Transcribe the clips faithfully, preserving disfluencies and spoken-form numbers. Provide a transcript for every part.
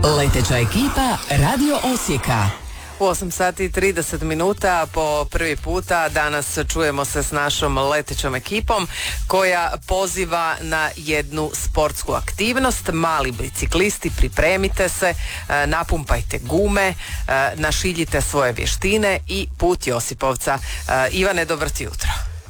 Leteća ekipa Radio Osijeka. U osam sati i trideset minuta po prvi puta danas čujemo se s našom letećom ekipom koja poziva na jednu sportsku aktivnost. Mali biciklisti, pripremite se, napumpajte gume, našiljite svoje vještine i put Josipovca. Ivane, dobro ti jutro.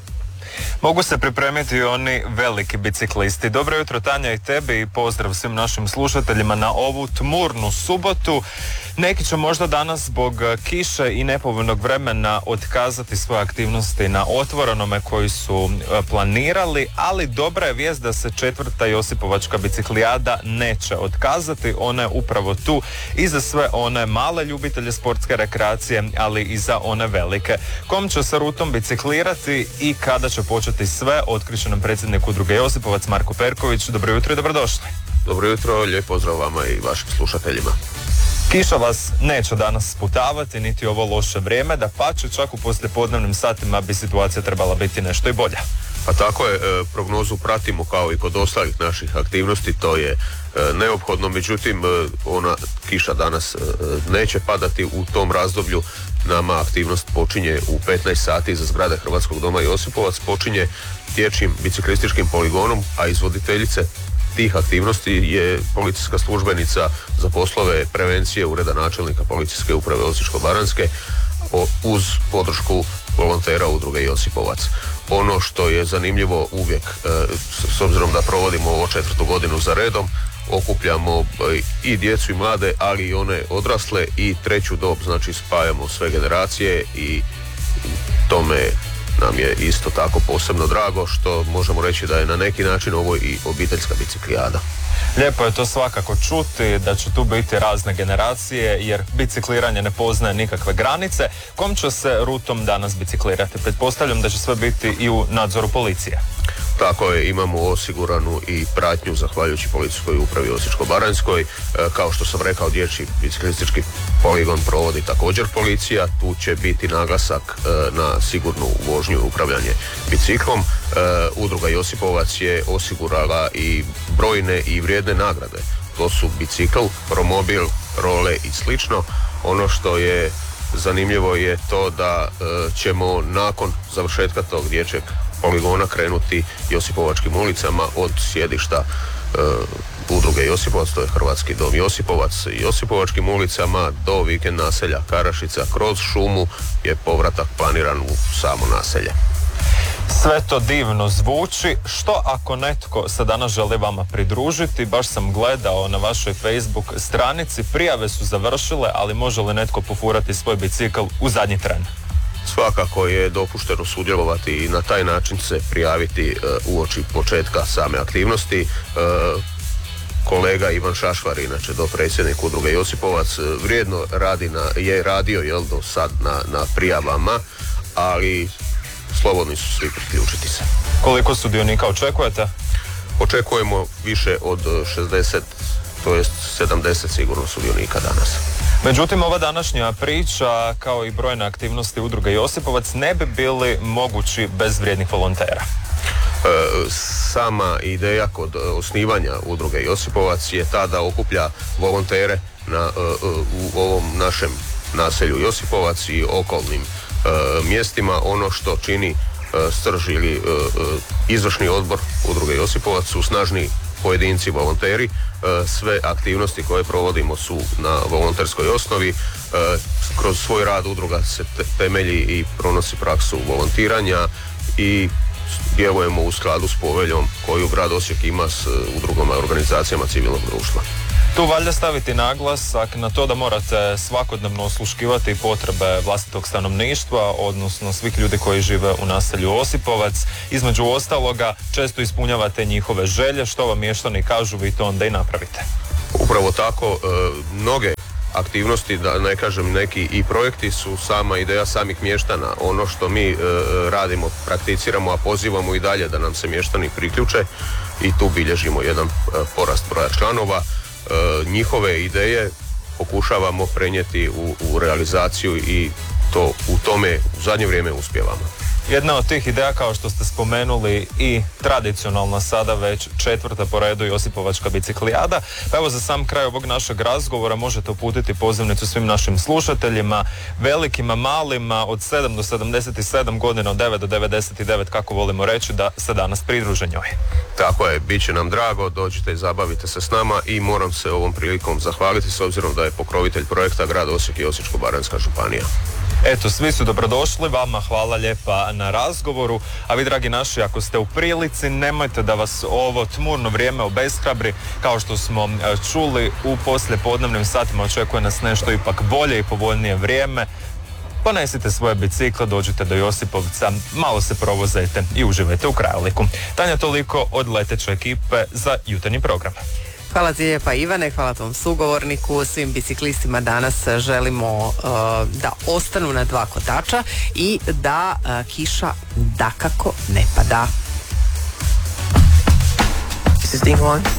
Mogu se pripremiti oni veliki biciklisti. Dobro jutro Tanja i tebi i pozdrav svim našim slušateljima na ovu tmurnu subotu. Neki će možda danas zbog kiše i nepovoljnog vremena otkazati svoje aktivnosti na otvorenome koji su planirali, ali dobra je vijest da se četvrta Josipovačka biciklijada neće otkazati. Ona je upravo tu i za sve one male ljubitelje sportske rekreacije, ali i za one velike. Kom će se rutom biciklirati i kada će početi sve, otkriće nam predsjednik udruge Josipovac Marko Perković. Dobro jutro i dobrodošli. Dobro jutro, lijep pozdrav vama i vašim slušateljima. Kiša vas neće danas sputavati, niti ovo loše vrijeme, da pače čak u poslijepodnevnim satima bi situacija trebala biti nešto i bolja. Pa tako je, prognozu pratimo kao i kod ostalih naših aktivnosti, to je neophodno, međutim ona kiša danas neće padati u tom razdoblju. Nama aktivnost počinje u petnaest sati za zgrade Hrvatskog doma Josipovac, počinje dječjim biciklističkim poligonom, a izvoditeljice tih aktivnosti je policijska službenica za poslove prevencije Ureda načelnika policijske uprave Osječko-baranjske uz podršku volontera udruge Josipovac. Ono što je zanimljivo uvijek, s obzirom da provodimo ovo četvrtu godinu za redom, okupljamo i djecu i mlade, ali i one odrasle i treću dob, znači spajamo sve generacije i tome nam je isto tako posebno drago što možemo reći da je na neki način ovo i obiteljska biciklijada. Lijepo je to svakako čuti da će tu biti razne generacije jer bicikliranje ne poznaje nikakve granice. Kom će se rutom danas biciklirati? Pretpostavljam da će sve biti i u nadzoru policije. Tako je, imamo osiguranu i pratnju zahvaljujući policijskoj upravi Osječko-baranjskoj. E, kao što sam rekao, dječji biciklistički poligon provodi također policija. Tu će biti naglasak e, na sigurnu vožnju i upravljanje biciklom. E, udruga Josipovac je osigurala i brojne i vrijedne nagrade. To su bicikl, promobil, role i slično. Ono što je zanimljivo je to da e, ćemo nakon završetka tog dječjeg poligona krenuti Josipovačkim ulicama od sjedišta e, udruge Josipovac, to je Hrvatski dom Josipovac, Josipovačkim ulicama do vikend naselja Karašica kroz šumu je povratak planiran u samo naselje. Sve to divno zvuči. Što ako netko se danas želi vama pridružiti? Baš sam gledao na vašoj Facebook stranici, prijave su završile, ali može li netko pofurati svoj bicikl u zadnji tren? Svakako je dopušteno sudjelovati i na taj način se prijaviti uh, uoči početka same aktivnosti. Uh, kolega Ivan Šašvar, inače dopredsjednik udruge Josipovac, vrijedno radi na, je radio jel, do sad na, na prijavama, ali slobodni su svi priključiti se. Koliko sudionika očekujete? Očekujemo više od šezdeset, to jest sedamdeset sigurno sudionika danas. Međutim, ova današnja priča, kao i brojne aktivnosti udruge Josipovac, ne bi bili mogući bez vrijednih volontera. E, sama ideja kod osnivanja udruge Josipovac je ta da okuplja volontere na, u ovom našem naselju Josipovac i okolnim e, mjestima. Ono što čini e, srž ili e, izvršni odbor udruge Josipovac su snažni pojedinci, volonteri. Sve aktivnosti koje provodimo su na volonterskoj osnovi. Kroz svoj rad udruga se temelji i pronosi praksu volontiranja i djelujemo u skladu s poveljom koju grad Osijek ima s udrugama i organizacijama civilnog društva. Tu valjda staviti naglasak na to da morate svakodnevno osluškivati potrebe vlastitog stanovništva, odnosno svih ljudi koji žive u naselju Josipovac. Između ostaloga, često ispunjavate njihove želje, što vam mještani kažu, vi to onda i napravite. Upravo tako, e, mnoge aktivnosti, da ne kažem neki i projekti, su sama ideja samih mještana. Ono što mi e, radimo, prakticiramo, a pozivamo i dalje da nam se mještani priključe i tu bilježimo jedan e, porast broja članova. E, njihove ideje pokušavamo prenijeti u, u realizaciju i to u tome u zadnje vrijeme uspijevamo. Jedna od tih ideja, kao što ste spomenuli, i tradicionalna sada već četvrta po redu Josipovačka biciklijada. Pa evo, za sam kraj ovog našeg razgovora možete uputiti pozivnicu svim našim slušateljima, velikima, malima, od sedam do sedamdeset sedam godina, od devet do devedeset devet, kako volimo reći, da se danas pridruže njoj. Tako je, bit će nam drago, dođite i zabavite se s nama i moram se ovom prilikom zahvaliti s obzirom da je pokrovitelj projekta grad Osijek i Osječko-baranjska županija. Eto, svi su dobrodošli, vama hvala lijepa na razgovoru, a vi, dragi naši, ako ste u prilici, nemojte da vas ovo tmurno vrijeme obeshrabri. Kao što smo čuli, u poslijepodnevnim satima očekuje nas nešto ipak bolje i povoljnije vrijeme. Ponesite svoje bicikle, dođite do Josipovca, malo se provozajte i uživajte u krajoliku. Tanja, toliko od leteće ekipe za jutarnji program. Hvala ti lijepa, Ivane, hvala tom sugovorniku. Svim biciklistima danas želimo uh, da ostanu na dva kotača i da uh, kiša dakako ne pada. Is this thing on?